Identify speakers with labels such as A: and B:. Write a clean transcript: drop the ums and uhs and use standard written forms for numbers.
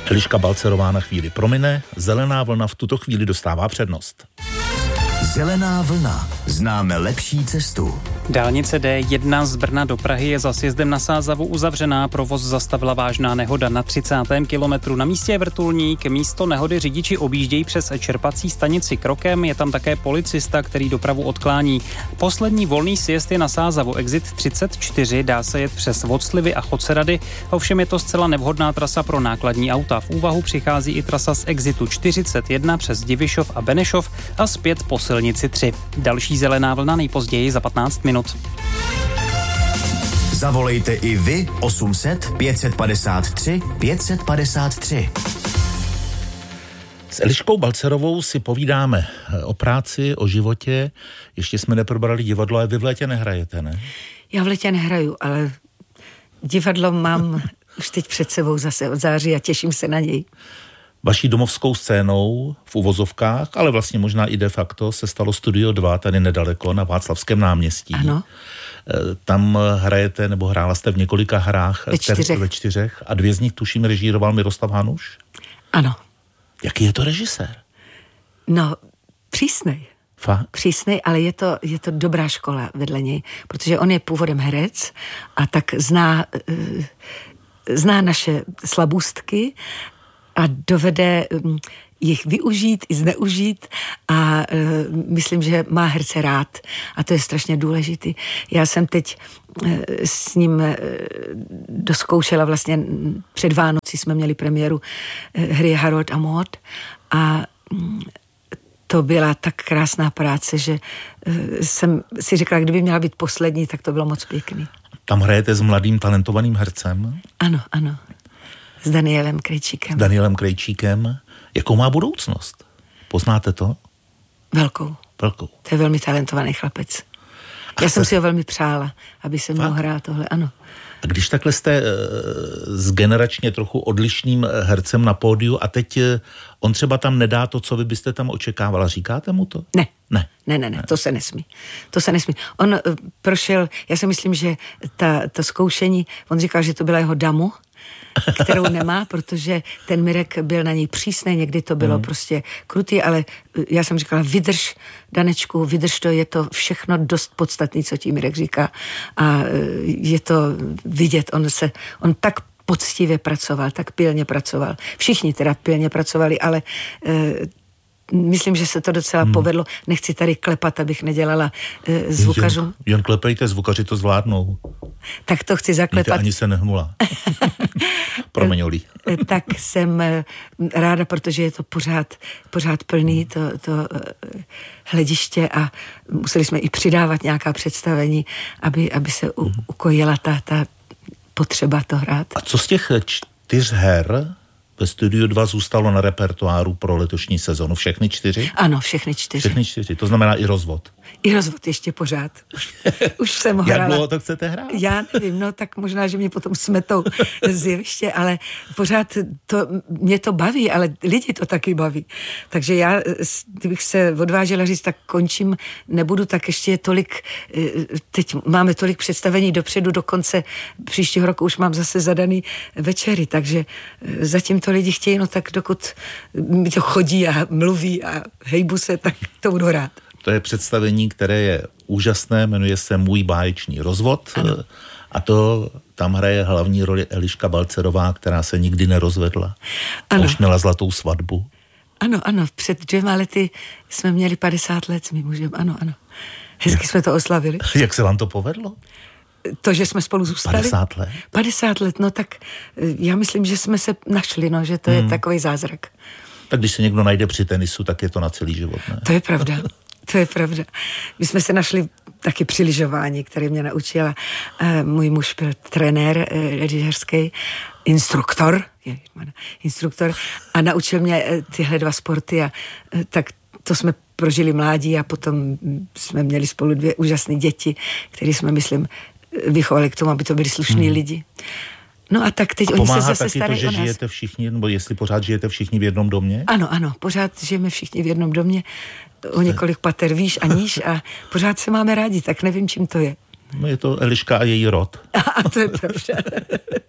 A: Eliška Balcerová na chvíli promine, Zelená vlna v tuto chvíli dostává přednost.
B: Zelená vlna. Známe lepší cestu.
C: Dálnice D1 z Brna do Prahy je za sjezdem na Sázavu uzavřená. Provoz zastavila vážná nehoda na 30. kilometru. Na místě je vrtulník. Místo nehody řidiči objíždějí přes čerpací stanici krokem. Je tam také policista, který dopravu odklání. Poslední volný sjezd je na Sázavu. Exit 34. Dá se jet přes Voclivy a Chocerady. Ovšem je to zcela nevhodná trasa pro nákladní auta. V úvahu přichází i trasa z exitu 41 přes Divišov a Benešov a zpět po silnici 3. Další zelená vlna nejpozději za 15 minut.
B: Zavolejte i vy 800 553 553.
A: S Eliškou Balcerovou si povídáme o práci, o životě. Ještě jsme neprobrali divadlo, ale vy v létě nehrajete, ne?
D: Já v létě nehraju, ale divadlo mám už teď před sebou zase od září a těším se na něj.
A: Vaší domovskou scénou v uvozovkách, ale vlastně možná i de facto se stalo Studio 2 tady nedaleko na Václavském náměstí.
D: Ano.
A: Tam hrajete, nebo hrála jste v několika hrách. Ve 4 a 2 z nich tuším režíroval Miroslav Hanuš.
D: Ano.
A: Jaký je to režisér?
D: No, přísnej.
A: Fakt?
D: Přísnej, ale je to dobrá škola vedle něj, protože on je původem herec a tak zná naše slabůstky a dovede jich využít i zneužít a myslím, že má herce rád a to je strašně důležitý. Já jsem teď s ním doskoušela vlastně před Vánoci jsme měli premiéru hry Harold a Maud a to byla tak krásná práce, že jsem si řekla, kdyby měla být poslední, tak to bylo moc pěkný.
A: Tam hrajete s mladým talentovaným hercem?
D: Ano. S Danielem Krejčíkem.
A: Jakou má budoucnost? Poznáte to?
D: Velkou.
A: To
D: je velmi talentovaný chlapec. Já jsem si ho velmi přála, aby se mnou hrál tohle, ano.
A: A když takhle jste s generačně trochu odlišným hercem na pódiu a teď on třeba tam nedá to, co vy byste tam očekávala, říkáte mu to?
D: Ne, to se nesmí. On prošel, já si myslím, že to zkoušení, on říkal, že to byla jeho damu, kterou nemá, protože ten Mirek byl na něj přísný, někdy to bylo prostě krutý, ale já jsem říkala, vydrž, Danečku, vydrž to, je to všechno dost podstatný, co ti Mirek říká a je to vidět, on tak poctivě pracoval, tak pilně pracoval. Všichni teda pilně pracovali, ale myslím, že se to docela povedlo. Nechci tady klepat, abych nedělala zvukařům.
A: Jen klepejte, zvukaři to zvládnou.
D: Tak to chci zaklepat.
A: Víte, ani se nehnula. Promiňolí.
D: Tak jsem ráda, protože je to pořád plný, to hlediště a museli jsme i přidávat nějaká představení, aby se ukojila ta potřeba to hrát.
A: A co z těch 4 her ve Studiu 2 zůstalo na repertoáru pro letošní sezonu? Všechny 4?
D: Ano, všechny 4.
A: Všechny 4, to znamená i rozvod.
D: I rozvod ještě pořád. Už jsem hrála.
A: Jak dlouho to chcete hrát?
D: Já nevím, no tak možná, že mě potom smetou z jeviště, ale pořád mě to baví, ale lidi to taky baví. Takže já, kdybych se odvážela říct, tak končím, nebudu, tak ještě je tolik, teď máme tolik představení dopředu, do konce příštího roku už mám zase zadaný večery, takže zatím to lidi chtějí, no tak dokud mi to chodí a mluví a hejbu se, tak to budu hrát.
A: To je představení, které je úžasné, jmenuje se Můj báječný rozvod. Ano. A tam hraje hlavní roli Eliška Balcerová, která se nikdy nerozvedla.
D: Ano.
A: Už měla zlatou svatbu.
D: Ano, před 2 lety jsme měli 50 let s mým mužem, ano. Hezky jsme to oslavili.
A: Jak se vám to povedlo?
D: To, že jsme spolu zůstali?
A: 50 let?
D: 50 let, no tak já myslím, že jsme se našli, no, že to je takový zázrak.
A: Tak když se někdo najde při tenisu, tak je to na celý život, ne?
D: To je pravda. My jsme se našli taky při lyžování, které mě naučila. Můj muž byl trenér lyžařský, instruktor a naučil mě tyhle 2 sporty a tak to jsme prožili mládí a potom jsme měli spolu 2 úžasné děti, které jsme, myslím, vychovali k tomu, aby to byli slušní lidi. No a tak teď oni se zase starají o nás. Pomáhá taky to, že žijete všichni, nebo jestli pořád žijete všichni v jednom domě? Ano, pořád žijeme všichni v jednom domě, o několik pater výš a níž a pořád se máme rádi, tak nevím, čím to je.
A: No je to Eliška a její rod.
D: A to je pravda.